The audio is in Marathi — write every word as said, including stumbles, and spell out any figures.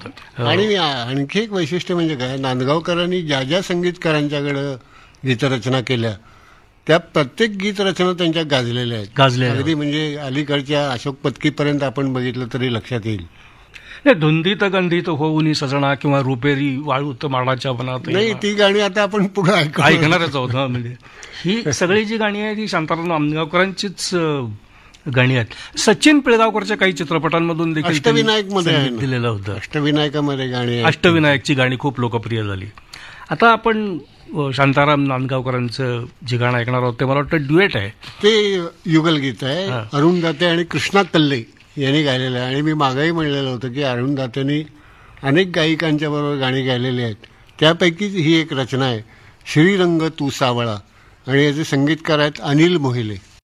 होतं. आणि आणखी एक वैशिष्ट्य म्हणजे काय, नांदगावकरांनी ज्या ज्या संगीतकारांच्याकडं गीतरचना केल्या त्या प्रत्येक गीतरचना त्यांच्या गाजलेल्या आहेत. गाजलेल्या अगदी म्हणजे अलीकडच्या अशोक पत्कीपर्यंत आपण बघितलं तरी लक्षात येईल. धुंदीत गंधीत होऊनी सजना किंवा रुपेरी वाळूत माडाच्या वनात नाही, ती गाणी आता आपण पुढे ऐकणारच आहोत. म्हणजे ही सगळी जी गाणी आहेत ही शांताराम नांदगावकरांचीच गाणी आहेत. सचिन पिळगावकरच्या काही चित्रपटांमधून देखील अष्टविनायक मध्ये दिलेलं होतं. अष्टविनायकामध्ये गाणी, अष्टविनायकची गाणी खूप लोकप्रिय झाली. आता आपण शांताराम नांदगावकरांचं जे गाणं ऐकणार आहोत ते मला वाटतं ड्युएट आहे. ते युगलगीत आहे. अरुण दाते आणि कृष्णा कल्ले यांनी गायलेलं आहे. आणि मी मागेही म्हणलेलं होतं की अरुण दातेंनी अनेक गायिकांच्या बरोबर गाणी गायलेली आहेत. त्यापैकीच ही एक रचना आहे, श्रीरंग तू सावळा, आणि याचे संगीतकार आहेत अनिल मोहिले.